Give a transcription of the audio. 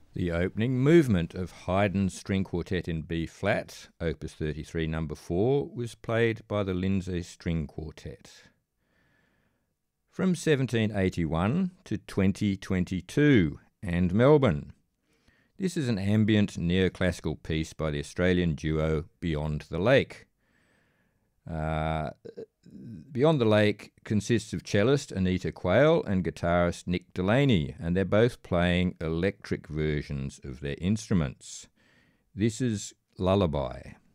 The opening movement of Haydn's String Quartet in B-flat, Opus 33 No. 4, was played by the Lindsay String Quartet. From 1781 to 2022, and Melbourne. This is an ambient neoclassical piece by the Australian duo Beyond the Lake. Beyond the Lake consists of cellist Anita Quayle and guitarist Nick Delaney, and they're both playing electric versions of their instruments. This is Lullaby.